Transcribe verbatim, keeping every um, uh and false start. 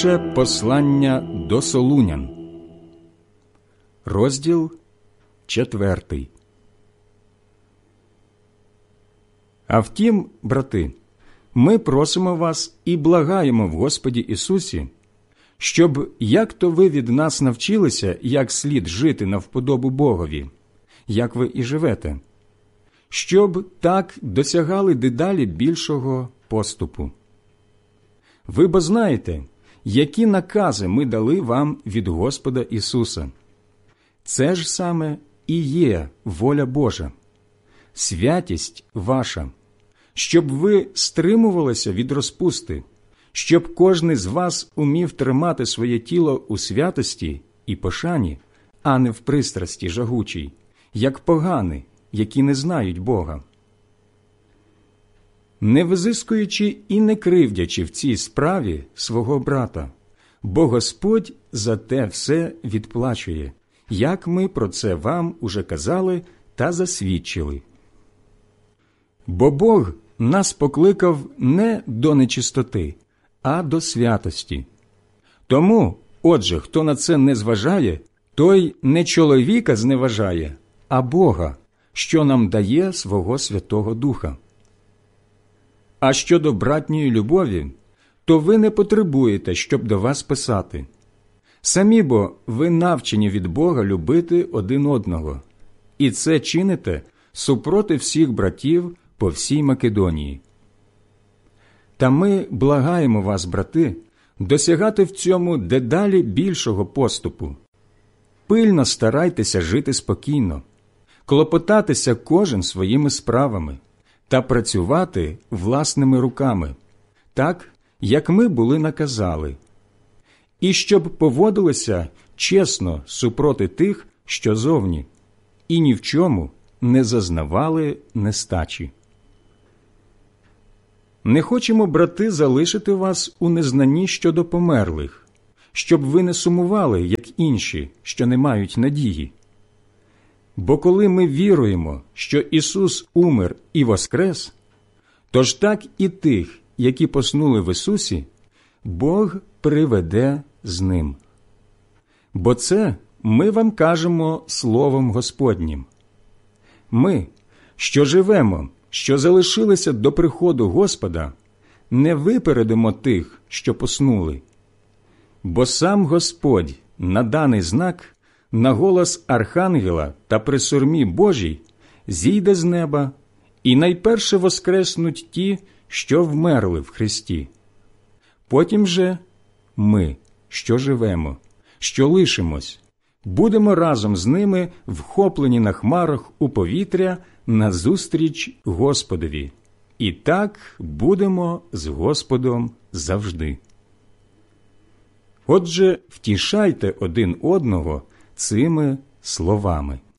Перше послання до Солунян, розділ четвертий. А втім, брати, ми просимо вас і благаємо в Господі Ісусі, щоб, як то ви від нас навчилися, як слід жити на вподобу Богові, як ви і живете, щоб так досягали дедалі більшого поступу. Ви бо знаєте, які накази ми дали вам від Господа Ісуса. Це ж саме і є воля Божа, святість ваша, щоб ви стримувалися від розпусти, щоб кожний з вас умів тримати своє тіло у святості і пошані, а не в пристрасті жагучій, як погани, які не знають Бога. Не визискуючи і не кривдячи в цій справі свого брата, бо Господь за те все відплачує, як ми про це вам уже казали та засвідчили. Бо Бог нас покликав не до нечистоти, а до святості. Тому, отже, хто на це не зважає, той не чоловіка зневажає, а Бога, що нам дає свого Святого Духа. А щодо братньої любові, то ви не потребуєте, щоб до вас писати. Самі бо ви навчені від Бога любити один одного, і це чините супроти всіх братів по всій Македонії. Та ми благаємо вас, брати, досягати в цьому дедалі більшого поступу. Пильно старайтеся жити спокійно, клопотатися кожен своїми справами та працювати власними руками, так, як ми були наказали, і щоб поводилися чесно супроти тих, що зовні, і ні в чому не зазнавали нестачі. Не хочемо, брати, залишити вас у незнанні щодо померлих, щоб ви не сумували, як інші, що не мають надії. Бо коли ми віруємо, що Ісус умер і воскрес, то ж так і тих, які поснули в Ісусі, Бог приведе з Ним. Бо це ми вам кажемо Словом Господнім. Ми, що живемо, що залишилися до приходу Господа, не випередимо тих, що поснули. Бо сам Господь на даний знак, на голос Архангела та при сурмі Божій зійде з неба, і найперше воскреснуть ті, що вмерли в Христі. Потім же ми, що живемо, що лишимось, будемо разом з ними вхоплені на хмарах у повітря назустріч Господові. І так будемо з Господом завжди. Отже, втішайте один одного цими словами.